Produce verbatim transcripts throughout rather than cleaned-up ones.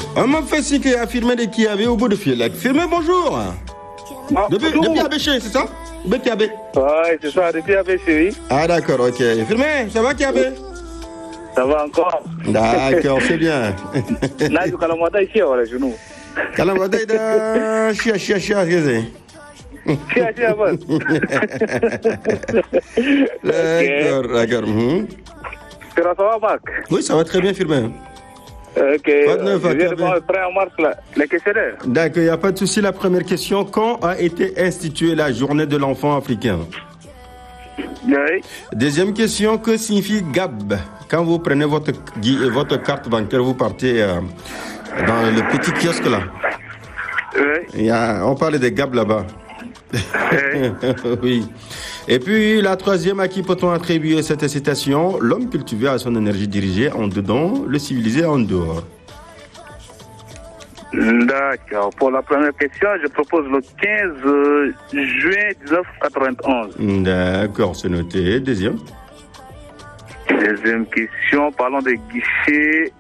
On m'a fait signe qu'il y a Firmin de Kiabé au bout de fil. Firmin, bonjour. Ah, Depuis, bonjour. depuis Abéché, c'est ça? Depuis Kiabé. Ouais, c'est ça, depuis Abéché, oui. Ah, d'accord, ok. Firmin, ça va Kiabé? Ça va encore. D'accord, c'est bien. Là, je suis ici, voilà, genou. Kalamada da chia chia chia, qu'est-ce Chia, chia, bon. D'accord, d'accord. Mhm. Ça va, Marc? Oui, ça va très bien, Firmin. Ok. Pas de neuf, Je viens de Kiabé. voir le prêt en mars, là. Les questionnaires. D'accord, il n'y a pas de souci. La première question, quand a été instituée la journée de l'enfant africain? Oui. Deuxième question, que signifie G A B? Quand vous prenez votre, gui- votre carte bancaire, vous partez euh, dans le petit kiosque là. Oui. Il y a, on parle de G A B là-bas. Oui. Et puis la troisième, à qui peut-on attribuer cette citation? L'homme cultivé a son énergie dirigée en dedans, le civilisé en dehors. D'accord. Pour la première question, je propose le quinze juin mille neuf cent quatre-vingt-onze. D'accord, c'est noté. Deuxième. Deuxième question, parlons des guichets.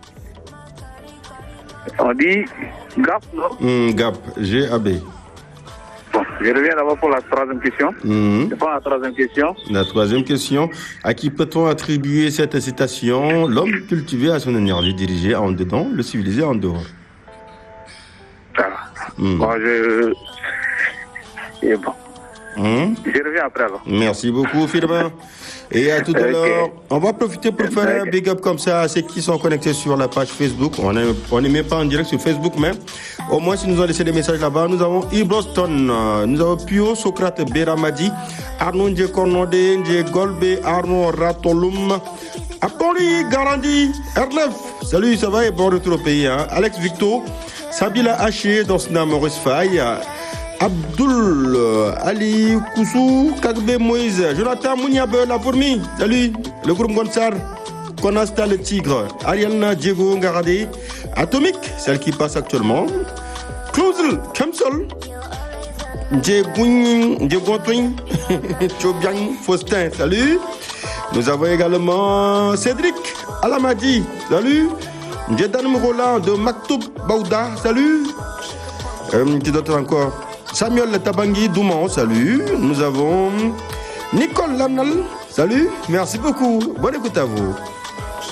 On dit G A P, non? Hmm, G A B, G A B. Bon, je reviens d'abord pour la troisième question. Hmm. Je prends la troisième question. La troisième question, à qui peut-on attribuer cette citation? L'homme cultivé a son énergie dirigée en dedans, le civilisé en dehors. Ah. Hmm. Bon, je... Et bon, Hmm. je reviens après alors. Merci beaucoup, Firmin. Et à tout à Ok. l'heure. On va profiter pour faire un big up comme ça à ceux qui sont connectés sur la page Facebook. On n'est on est même pas en direct sur Facebook, mais au moins, si nous ont laissé des messages là-bas, nous avons Ibroston, euh, nous avons Pio, Socrate, Beramadi, Arnaud Ndje Kornode, Ndje Golbe, Arnaud Ratolum, Apoli Garandi, R neuf. Salut, ça va et bon retour au pays. Hein. Alex Victo, Sabila Haché, Dosna Maurice Faye, Abdul, euh, Ali Koussou, Kagbe Moïse, Jonathan Mouniabe, la fourmi, salut, le groupe Gonsar, Konasta le tigre, Ariana Diego Ngarade, Atomic, celle qui passe actuellement, Clousel, Kemsol, Djegoun, Djegontouin, Chobiang, Faustin, salut. Nous avons également Cédric Alamadi, salut. Djedan Roland de Maktoub Baouda, salut. Euh, qui d'autre encore? Samuel Tabangi Douman, salut. Nous avons Nicole Lamnal, salut. Merci beaucoup. Bonne écoute à vous.